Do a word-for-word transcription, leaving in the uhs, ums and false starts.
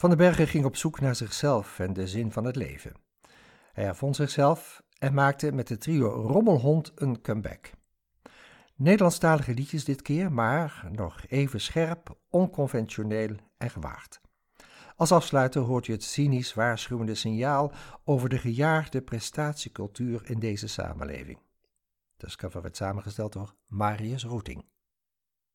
Van den Bergen ging op zoek naar zichzelf en de zin van het leven. Hij hervond zichzelf en maakte met het trio Rommelhond een comeback. Nederlandstalige liedjes dit keer, maar nog even scherp, onconventioneel en gewaagd. Als afsluiter hoort je het cynisch waarschuwende signaal over de gejaagde prestatiecultuur in deze samenleving. Het cover werd samengesteld door Marius Roeting.